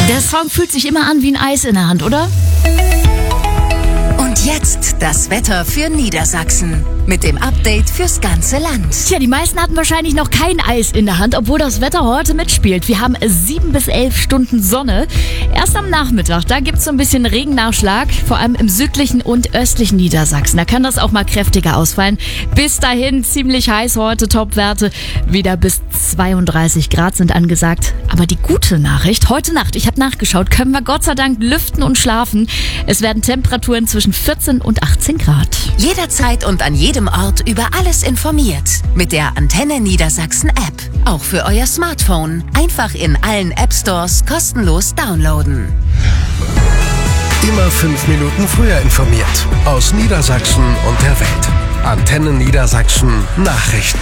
Der Song fühlt sich immer an wie ein Eis in der Hand, oder? Und jetzt das Wetter für Niedersachsen mit dem Update fürs ganze Land. Tja, die meisten hatten wahrscheinlich noch kein Eis in der Hand, obwohl das Wetter heute mitspielt. Wir haben 7 bis 11 Stunden Sonne. Erst am Nachmittag, da gibt's so ein bisschen Regennachschlag, vor allem im südlichen und östlichen Niedersachsen. Da kann das auch mal kräftiger ausfallen. Bis dahin ziemlich heiß heute, Topwerte. Wieder bis 32 Grad sind angesagt. Aber die gute Nachricht, heute Nacht, ich habe nachgeschaut, können wir Gott sei Dank lüften und schlafen. Es werden Temperaturen zwischen 14 und 18 Grad. Jederzeit und an jedem Ort über alles informiert. Mit der Antenne Niedersachsen App. Auch für euer Smartphone. Einfach in allen App Stores kostenlos downloaden. Immer 5 Minuten früher informiert. Aus Niedersachsen und der Welt. Antenne Niedersachsen Nachrichten.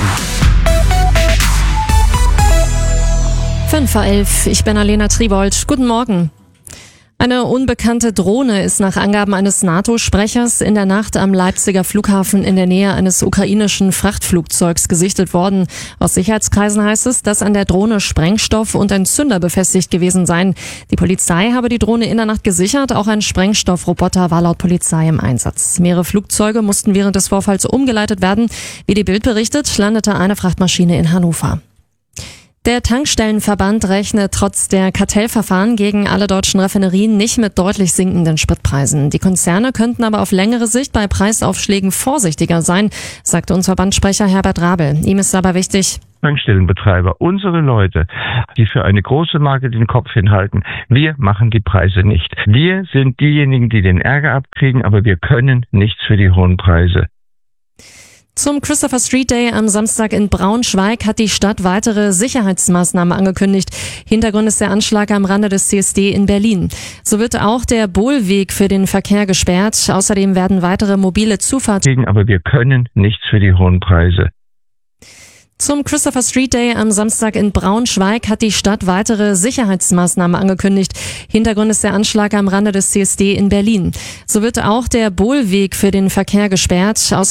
5:11 Uhr, ich bin Alena Tribold. Guten Morgen. Eine unbekannte Drohne ist nach Angaben eines NATO-Sprechers in der Nacht am Leipziger Flughafen in der Nähe eines ukrainischen Frachtflugzeugs gesichtet worden. Aus Sicherheitskreisen heißt es, dass an der Drohne Sprengstoff und ein Zünder befestigt gewesen seien. Die Polizei habe die Drohne in der Nacht gesichert. Auch ein Sprengstoffroboter war laut Polizei im Einsatz. Mehrere Flugzeuge mussten während des Vorfalls umgeleitet werden. Wie die Bild berichtet, landete eine Frachtmaschine in Hannover. Der Tankstellenverband rechnet trotz der Kartellverfahren gegen alle deutschen Raffinerien nicht mit deutlich sinkenden Spritpreisen. Die Konzerne könnten aber auf längere Sicht bei Preisaufschlägen vorsichtiger sein, sagte uns Verbandssprecher Herbert Rabel. Ihm ist aber wichtig: Tankstellenbetreiber, unsere Leute, die für eine große Marke den Kopf hinhalten, wir machen die Preise nicht. Wir sind diejenigen, die den Ärger abkriegen, aber wir können nichts für die hohen Preise. Zum Christopher Street Day am Samstag in Braunschweig hat die Stadt weitere Sicherheitsmaßnahmen angekündigt. Hintergrund ist der Anschlag am Rande des CSD in Berlin. So wird auch der Bohlweg für den Verkehr gesperrt. Außerdem werden weitere mobile Zufahrten. Aber wir können nichts für die hohen Preise. Zum Christopher Street Day am Samstag in Braunschweig hat die Stadt weitere Sicherheitsmaßnahmen angekündigt. Hintergrund ist der Anschlag am Rande des CSD in Berlin. So wird auch der Bohlweg für den Verkehr gesperrt.